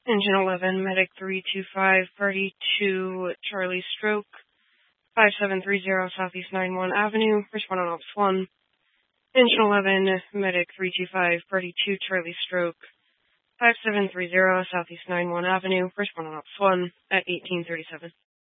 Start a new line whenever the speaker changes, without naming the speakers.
Engine 11, Medic 325, Party 2, Charlie Stroke, 5730 Southeast 91 Avenue, respond on Ops 1. Engine 11, Medic 325, Party 2, Charlie Stroke, 5730 Southeast 91 Avenue, respond on Ops 1 at 1837.